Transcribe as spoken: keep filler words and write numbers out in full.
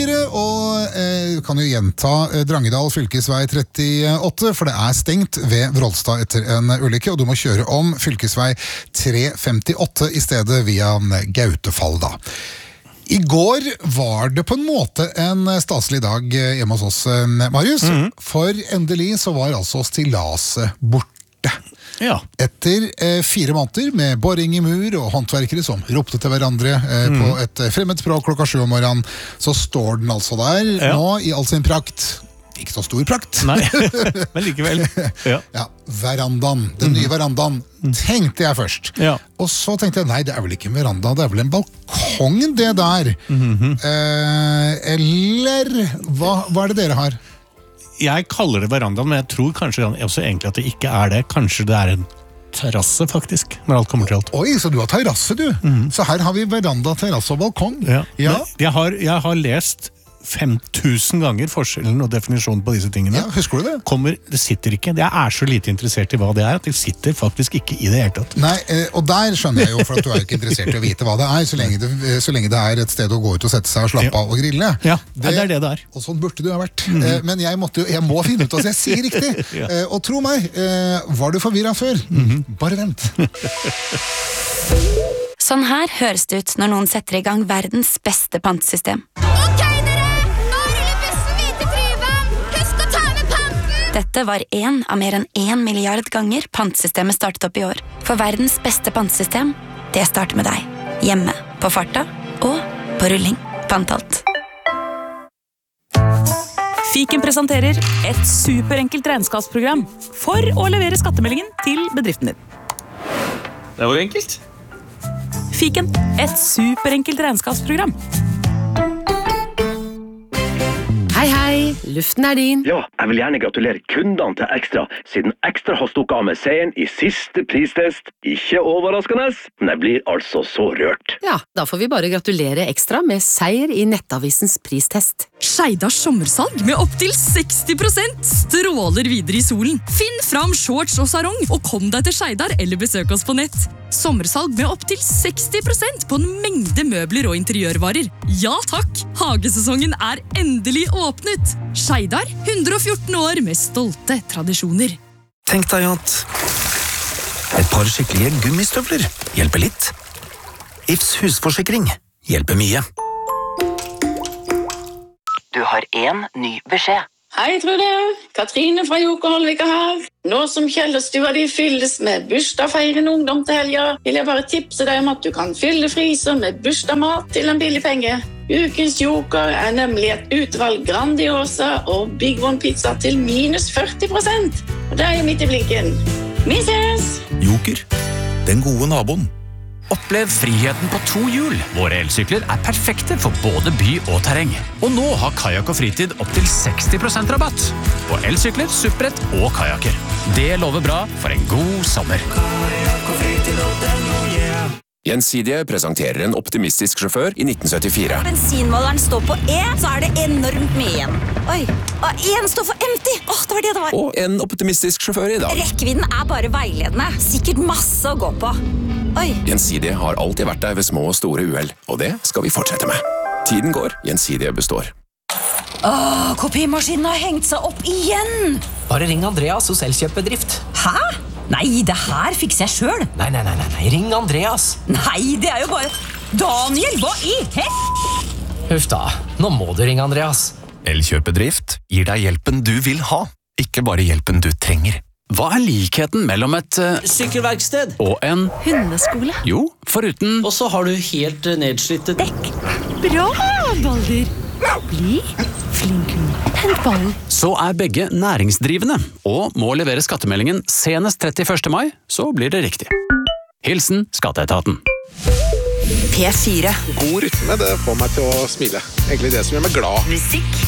Høyre, og eh, kan jo gjenta eh, Drangedal fylkesvei trettiåtte, for det er stengt ved Wroldstad etter en ulykke, og du må kjøre om fylkesvei tre femtiåtte i stedet via Gautefall da. I går var det på en måte en staselig dag hjemme hos oss, Marius, mm. for endelig så var altså stillaset borte. Ja. Etter eh, fire måneder med boring i mur og håndverkere som ropte til hverandre eh, mm. på et fremmed språk klokka sju om morgenen, så står den altså der ja. Nå i all sin prakt. Ikke så stor prakt. Nei, men likevel. Ja, ja verandaen, den nye verandaen, tenkte jeg først. Ja. Og så tenkte jeg, nei, det er vel ikke en veranda, det er vel en balkong det der. Mm-hmm. Eh, eller, hva, hva er det dere har? Jeg kaller det verandaen, men jeg tror kanskje også egentlig at det ikke er det. Kanskje det er en terrasse, faktisk, når alt kommer til alt. Oi, så du har terrasse, du. Mm. Så her har vi veranda, terrasse og balkong. Ja. Ja. Jeg, har, jeg har lest fem tusen ganger forskjellen og definisjonen på disse tingene. Ja, husker du det? Kommer, det sitter ikke. Jeg er så lite interessert i hva det er, at det sitter faktisk ikke i det hele tatt. Nei, og der skjønner jeg jo, for at du er ikke interessert i å vite hva det er, så lenge det, så lenge det er et sted å gå ut og sette seg og slappe av og grille. Ja, det, det er det det er. Og sånn burde du ha vært. Mm. Men jeg, måtte jo, jeg må finne ut, altså jeg sier riktig. Ja. Og tro meg, var du forvirret før? Mm-hmm. Bare vent. Sånn her høres det ut når noen setter i gang verdens beste pantesystem. Dette var en av mer enn en milliard ganger pantsystemet startet opp i år. For verdens beste pantesystem, det starter med deg. Hjemme, på farta og på rulling. Pantalt. Fiken presenterer et superenkelt regnskapsprogram for å levere skattemeldingen til bedriften din. Det var enkelt. Fiken, et superenkelt regnskapsprogram. Hei, hei, luften er din. Ja, jeg vil gjerne gratulere kundene til Ekstra, siden Ekstra har stukket av med seieren i siste pristest. Ikke overraskende, men jeg blir altså så rørt. Ja, da får vi bare gratulere Ekstra med seier i Nettavisens pristest. Skeidars sommersalg med opp til seksti prosent stråler videre i solen. Finn fram shorts og sarong, og kom deg til Skeidar eller besøk oss på nett. Sommersalg med opp til seksti prosent på en mengde møbler og interiørvarer. Ja takk, hagesesongen er endelig åpnet. Skeidar, hundre og fjorten år med stolte tradisjoner. Tenk deg at et par skikkelige gummistøvler hjelper litt. Ifs husforsikring hjelper mye. Du har en ny beskjed. Hei, Trude. Katrine fra Jokerholvika her. Nå som Kjellerstua de fylles med bursdagsfeirende ungdom til helga, vil jeg bare tipse deg om at du kan fylle fryser med bursdagsmat til en billig penge. Ukens Joker er nemlig et utvalg Grandiosa og Big One pizza til minus førti prosent. Og det er jo midt i blinken. Vi ses! Joker, den gode naboen. Opplev friheten på to hjul. Våre elsykler er perfekte for både by og terreng. Og nå har Kajak og Fritid opp til seksti prosent rabatt på elsykler, supprett og kajaker. Det lover bra for en god sommer. Gjensidige presenterer en optimistisk sjåfør i nitten syttifire. Bensinmåleren står på E, så er det enormt mye igjen. Oi, og en står for empty. Åh, det var det det var. Og en optimistisk sjåfør i dag. Rekkevidden er bare veiledende. Sikkert masse å gå på. Oi. Gjensidige har alltid vært der ved små og store uhell, og det skal vi fortsette med. Tiden går, Gjensidige består. Åh, kopimaskinen har hengt seg opp igjen. Bare ring Andreas hos Elkjøp-bedrift. Hæ? Nei, det her fikser jeg selv. Nei, nei, nei, nei, ring Andreas. Nei, det er jo bare... Daniel, hva i hel... Huff da, nå må du ringe Andreas. Elkjøp-bedrift gir deg hjelpen du vil ha, ikke bare hjelpen du trenger. Hva er likheten mellom et... Uh, Sykkelverksted. Og en... Hundeskole. Jo, foruten... Og så har du helt uh, nedslitte... Dekk. Bra, Balder. Bli flink. Hent ballen. Så er begge næringsdrivende, og må levere skattemeldingen senest trettiførste mai, så blir det riktig. Hilsen Skatteetaten. P fire. God rytme, det får meg til å smile. Egentlig det som gjør meg glad. Musikk.